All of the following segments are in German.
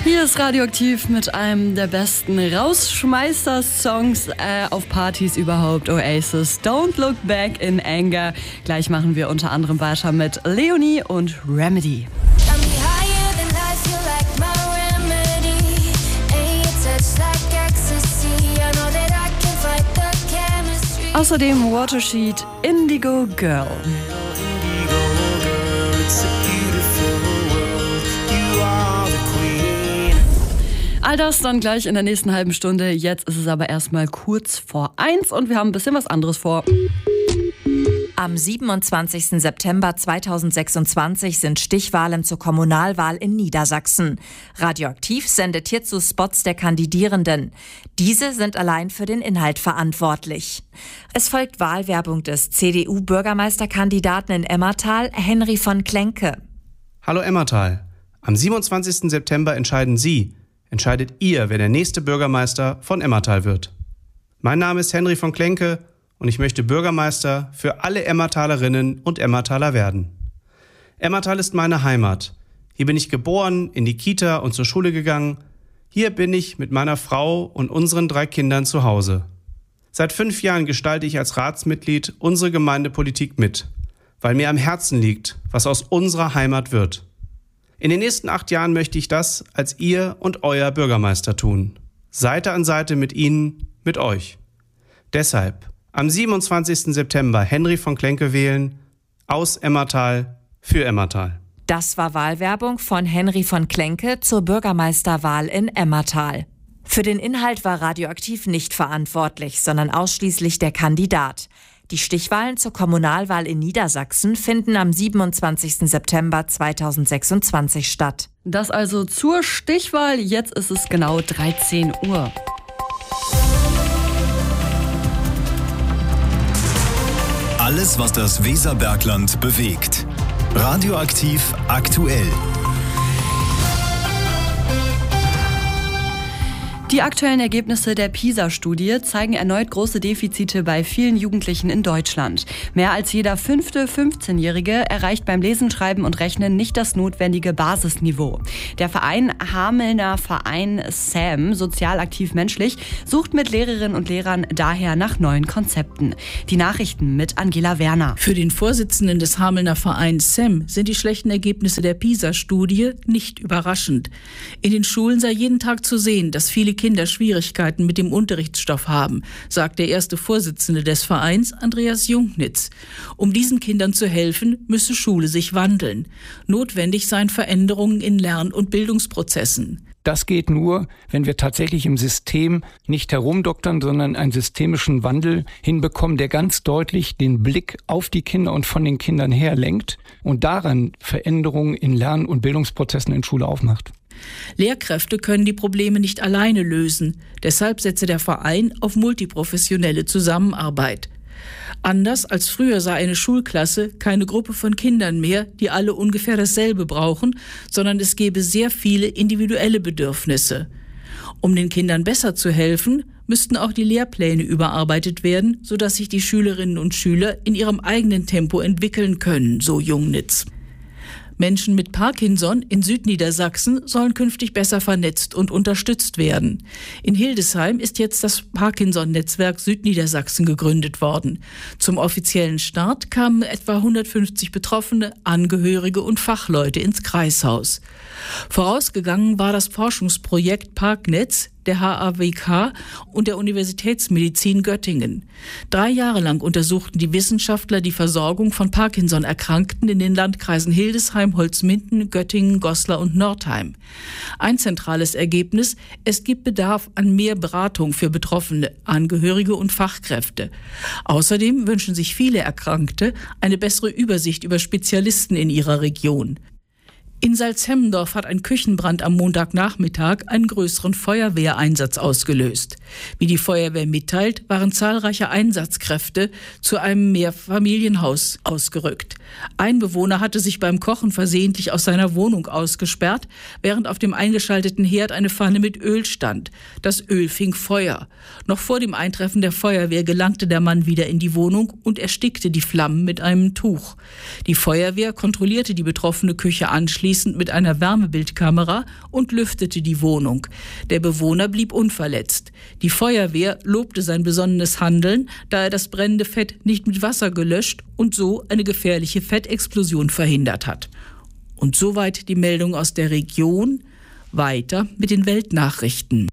Hier ist Radioaktiv mit einem der besten Rausschmeißer-Songs auf Partys überhaupt. Oasis, Don't Look Back in Anger. Gleich machen wir unter anderem weiter mit Leonie und Remedy. Außerdem Watershed, Indigo Girl. All das dann gleich in der nächsten halben Stunde. Jetzt ist es aber erstmal kurz vor 1 und wir haben ein bisschen was anderes vor. Am 27. September 2026 sind Stichwahlen zur Kommunalwahl in Niedersachsen. Radioaktiv sendet hierzu Spots der Kandidierenden. Diese sind allein für den Inhalt verantwortlich. Es folgt Wahlwerbung des CDU-Bürgermeisterkandidaten in Emmertal, Henry von Klenke. Hallo Emmertal. Am 27. September entscheidet ihr, wer der nächste Bürgermeister von Emmertal wird. Mein Name ist Henry von Klenke und ich möchte Bürgermeister für alle Emmertalerinnen und Emmertaler werden. Emmertal ist meine Heimat. Hier bin ich geboren, in die Kita und zur Schule gegangen. Hier bin ich mit meiner Frau und unseren 3 Kindern zu Hause. Seit 5 Jahren gestalte ich als Ratsmitglied unsere Gemeindepolitik mit, weil mir am Herzen liegt, was aus unserer Heimat wird. In den nächsten 8 Jahren möchte ich das als ihr und euer Bürgermeister tun. Seite an Seite mit Ihnen, mit euch. Deshalb am 27. September Henry von Klenke wählen, aus Emmertal, für Emmertal. Das war Wahlwerbung von Henry von Klenke zur Bürgermeisterwahl in Emmertal. Für den Inhalt war Radioaktiv nicht verantwortlich, sondern ausschließlich der Kandidat. Die Stichwahlen zur Kommunalwahl in Niedersachsen finden am 27. September 2026 statt. Das also zur Stichwahl. Jetzt ist es genau 13 Uhr. Alles, was das Weserbergland bewegt. Radioaktiv aktuell. Die aktuellen Ergebnisse der PISA-Studie zeigen erneut große Defizite bei vielen Jugendlichen in Deutschland. Mehr als jeder 5. 15-Jährige erreicht beim Lesen, Schreiben und Rechnen nicht das notwendige Basisniveau. Der Verein Hamelner Verein SAM, sozial aktiv menschlich, sucht mit Lehrerinnen und Lehrern daher nach neuen Konzepten. Die Nachrichten mit Angela Werner. Für den Vorsitzenden des Hamelner Vereins SAM sind die schlechten Ergebnisse der PISA-Studie nicht überraschend. In den Schulen sei jeden Tag zu sehen, dass viele Kinder Schwierigkeiten mit dem Unterrichtsstoff haben, sagt der erste Vorsitzende des Vereins, Andreas Jungnitz. Um diesen Kindern zu helfen, müsse Schule sich wandeln. Notwendig seien Veränderungen in Lern- und Bildungsprozessen. Das geht nur, wenn wir tatsächlich im System nicht herumdoktern, sondern einen systemischen Wandel hinbekommen, der ganz deutlich den Blick auf die Kinder und von den Kindern her lenkt und daran Veränderungen in Lern- und Bildungsprozessen in Schule aufmacht. Lehrkräfte können die Probleme nicht alleine lösen. Deshalb setze der Verein auf multiprofessionelle Zusammenarbeit. Anders als früher sei eine Schulklasse keine Gruppe von Kindern mehr, die alle ungefähr dasselbe brauchen, sondern es gebe sehr viele individuelle Bedürfnisse. Um den Kindern besser zu helfen, müssten auch die Lehrpläne überarbeitet werden, sodass sich die Schülerinnen und Schüler in ihrem eigenen Tempo entwickeln können, so Jungnitz. Menschen mit Parkinson in Südniedersachsen sollen künftig besser vernetzt und unterstützt werden. In Hildesheim ist jetzt das Parkinson-Netzwerk Südniedersachsen gegründet worden. Zum offiziellen Start kamen etwa 150 Betroffene, Angehörige und Fachleute ins Kreishaus. Vorausgegangen war das Forschungsprojekt Parknetz der HAWK und der Universitätsmedizin Göttingen. 3 Jahre lang untersuchten die Wissenschaftler die Versorgung von Parkinson-Erkrankten in den Landkreisen Hildesheim, Holzminden, Göttingen, Goslar und Nordheim. Ein zentrales Ergebnis: Es gibt Bedarf an mehr Beratung für Betroffene, Angehörige und Fachkräfte. Außerdem wünschen sich viele Erkrankte eine bessere Übersicht über Spezialisten in ihrer Region. In Salzhemmendorf hat ein Küchenbrand am Montagnachmittag einen größeren Feuerwehreinsatz ausgelöst. Wie die Feuerwehr mitteilt, waren zahlreiche Einsatzkräfte zu einem Mehrfamilienhaus ausgerückt. Ein Bewohner hatte sich beim Kochen versehentlich aus seiner Wohnung ausgesperrt, während auf dem eingeschalteten Herd eine Pfanne mit Öl stand. Das Öl fing Feuer. Noch vor dem Eintreffen der Feuerwehr gelangte der Mann wieder in die Wohnung und erstickte die Flammen mit einem Tuch. Die Feuerwehr kontrollierte die betroffene Küche anschließend anschließend mit einer Wärmebildkamera und lüftete die Wohnung. Der Bewohner blieb unverletzt. Die Feuerwehr lobte sein besonnenes Handeln, da er das brennende Fett nicht mit Wasser gelöscht und so eine gefährliche Fettexplosion verhindert hat. Und soweit die Meldung aus der Region. Weiter mit den Weltnachrichten.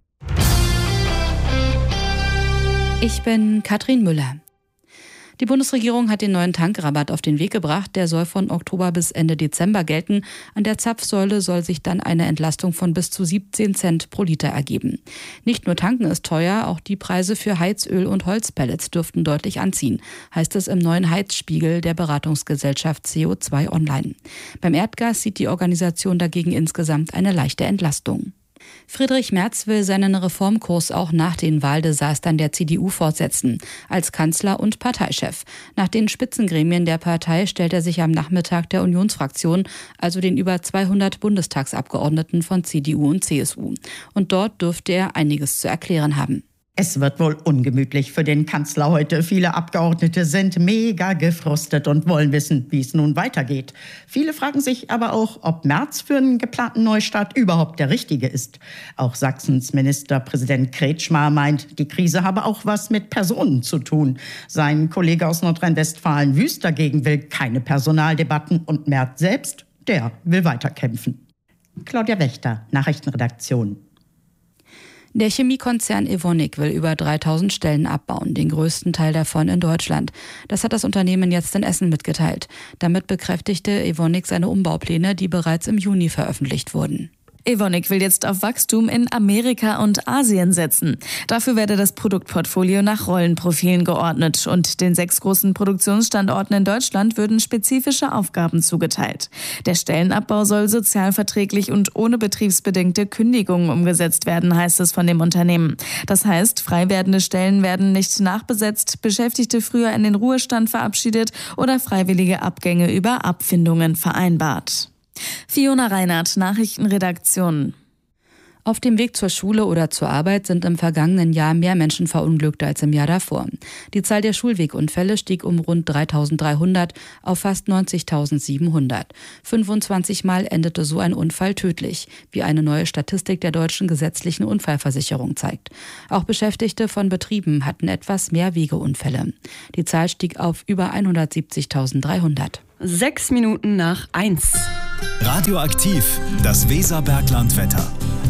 Ich bin Katrin Müller. Die Bundesregierung hat den neuen Tankrabatt auf den Weg gebracht. Der soll von Oktober bis Ende Dezember gelten. An der Zapfsäule soll sich dann eine Entlastung von bis zu 17 Cent pro Liter ergeben. Nicht nur tanken ist teuer, auch die Preise für Heizöl und Holzpellets dürften deutlich anziehen, heißt es im neuen Heizspiegel der Beratungsgesellschaft CO2 Online. Beim Erdgas sieht die Organisation dagegen insgesamt eine leichte Entlastung. Friedrich Merz will seinen Reformkurs auch nach den Wahldesastern der CDU fortsetzen, als Kanzler und Parteichef. Nach den Spitzengremien der Partei stellt er sich am Nachmittag der Unionsfraktion, also den über 200 Bundestagsabgeordneten von CDU und CSU. Und dort dürfte er einiges zu erklären haben. Es wird wohl ungemütlich für den Kanzler heute. Viele Abgeordnete sind mega gefrustet und wollen wissen, wie es nun weitergeht. Viele fragen sich aber auch, ob Merz für einen geplanten Neustart überhaupt der Richtige ist. Auch Sachsens Ministerpräsident Kretschmer meint, die Krise habe auch was mit Personen zu tun. Sein Kollege aus Nordrhein-Westfalen Wüst dagegen will keine Personaldebatten und Merz selbst, der will weiterkämpfen. Claudia Wächter, Nachrichtenredaktion. Der Chemiekonzern Evonik will über 3000 Stellen abbauen, den größten Teil davon in Deutschland. Das hat das Unternehmen jetzt in Essen mitgeteilt. Damit bekräftigte Evonik seine Umbaupläne, die bereits im Juni veröffentlicht wurden. Evonik will jetzt auf Wachstum in Amerika und Asien setzen. Dafür werde das Produktportfolio nach Rollenprofilen geordnet und den 6 großen Produktionsstandorten in Deutschland würden spezifische Aufgaben zugeteilt. Der Stellenabbau soll sozialverträglich und ohne betriebsbedingte Kündigungen umgesetzt werden, heißt es von dem Unternehmen. Das heißt, frei werdende Stellen werden nicht nachbesetzt, Beschäftigte früher in den Ruhestand verabschiedet oder freiwillige Abgänge über Abfindungen vereinbart. Fiona Reinhardt, Nachrichtenredaktion. Auf dem Weg zur Schule oder zur Arbeit sind im vergangenen Jahr mehr Menschen verunglückt als im Jahr davor. Die Zahl der Schulwegunfälle stieg um rund 3.300 auf fast 90.700. 25 Mal endete so ein Unfall tödlich, wie eine neue Statistik der deutschen gesetzlichen Unfallversicherung zeigt. Auch Beschäftigte von Betrieben hatten etwas mehr Wegeunfälle. Die Zahl stieg auf über 170.300. 6 Minuten nach 1. Radioaktiv, das Weserberglandwetter.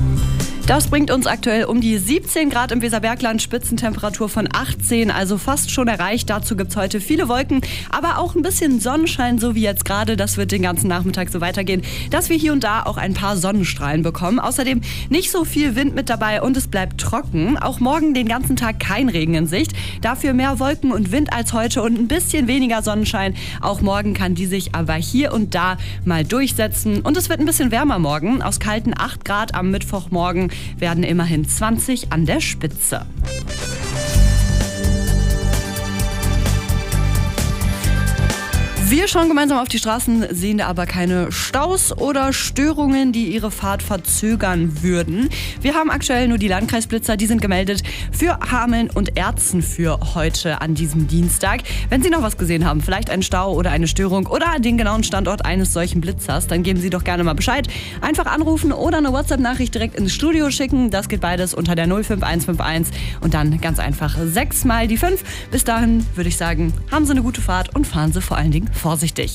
Das bringt uns aktuell um die 17 Grad im Weserbergland, Spitzentemperatur von 18, also fast schon erreicht. Dazu gibt es heute viele Wolken, aber auch ein bisschen Sonnenschein, so wie jetzt gerade. Das wird den ganzen Nachmittag so weitergehen, dass wir hier und da auch ein paar Sonnenstrahlen bekommen. Außerdem nicht so viel Wind mit dabei und es bleibt trocken. Auch morgen den ganzen Tag kein Regen in Sicht. Dafür mehr Wolken und Wind als heute und ein bisschen weniger Sonnenschein. Auch morgen kann die sich aber hier und da mal durchsetzen. Und es wird ein bisschen wärmer morgen. Aus kalten 8 Grad am Mittwochmorgen werden immerhin 20 an der Spitze. Wir schauen gemeinsam auf die Straßen, sehen da aber keine Staus oder Störungen, die ihre Fahrt verzögern würden. Wir haben aktuell nur die Landkreisblitzer, die sind gemeldet für Hameln und Erzen für heute an diesem Dienstag. Wenn Sie noch was gesehen haben, vielleicht einen Stau oder eine Störung oder den genauen Standort eines solchen Blitzers, dann geben Sie doch gerne mal Bescheid. Einfach anrufen oder eine WhatsApp-Nachricht direkt ins Studio schicken. Das geht beides unter der 05151 und dann ganz einfach 6 mal die 5. Bis dahin würde ich sagen, haben Sie eine gute Fahrt und fahren Sie vor allen Dingen vorsichtig.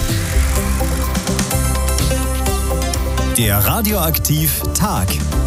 Der Radioaktiv Tag.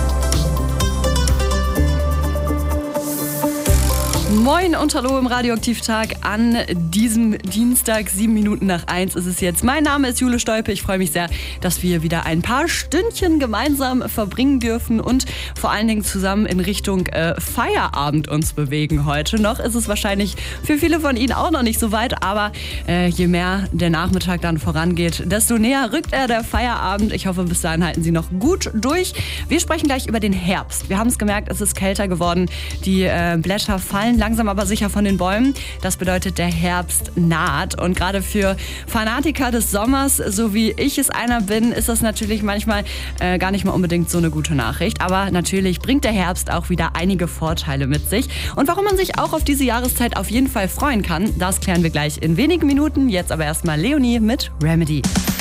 Moin und hallo im Radioaktiv-Tag an diesem Dienstag, 7 Minuten nach 1 ist es jetzt. Mein Name ist Jule Stolpe. Ich freue mich sehr, dass wir wieder ein paar Stündchen gemeinsam verbringen dürfen und vor allen Dingen zusammen in Richtung Feierabend uns bewegen heute. Noch ist es wahrscheinlich für viele von Ihnen auch noch nicht so weit, aber je mehr der Nachmittag dann vorangeht, desto näher rückt der Feierabend. Ich hoffe, bis dahin halten Sie noch gut durch. Wir sprechen gleich über den Herbst. Wir haben es gemerkt, es ist kälter geworden. Die Blätter fallen langsam aber sicher von den Bäumen. Das bedeutet, der Herbst naht. Und gerade für Fanatiker des Sommers, so wie ich es einer bin, ist das natürlich manchmal gar nicht mal unbedingt so eine gute Nachricht. Aber natürlich bringt der Herbst auch wieder einige Vorteile mit sich. Und warum man sich auch auf diese Jahreszeit auf jeden Fall freuen kann, das klären wir gleich in wenigen Minuten. Jetzt aber erstmal Leonie mit Remedy.